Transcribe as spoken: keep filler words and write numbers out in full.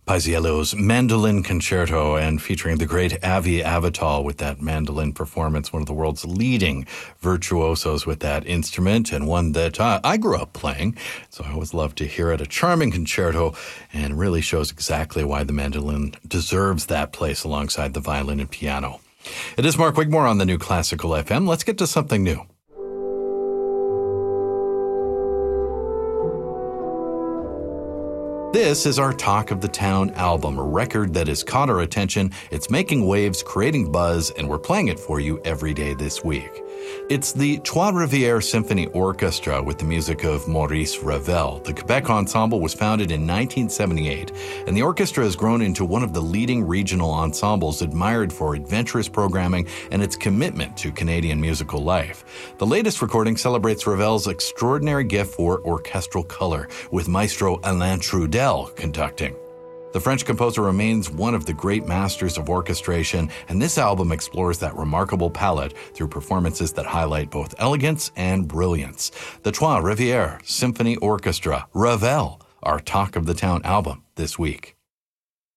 Paisiello's Mandolin Concerto, and featuring the great Avi Avital with that mandolin performance, one of the world's leading virtuosos with that instrument, and one that uh, I grew up playing, so I always love to hear it. A charming concerto, and really shows exactly why the mandolin deserves that place alongside the violin and piano. It is Mark Wigmore on the New Classical F M. Let's get to something new. This is our Talk of the Town album, a record that has caught our attention. It's making waves, creating buzz, and we're playing it for you every day this week. It's the Trois Rivières Symphony Orchestra with the music of Maurice Ravel. The Quebec Ensemble was founded in nineteen seventy-eight, and the orchestra has grown into one of the leading regional ensembles admired for adventurous programming and its commitment to Canadian musical life. The latest recording celebrates Ravel's extraordinary gift for orchestral color, with Maestro Alain Trudel conducting. The French composer remains one of the great masters of orchestration, and this album explores that remarkable palette through performances that highlight both elegance and brilliance. The Trois Rivières Symphony Orchestra, Ravel, our Talk of the Town album this week.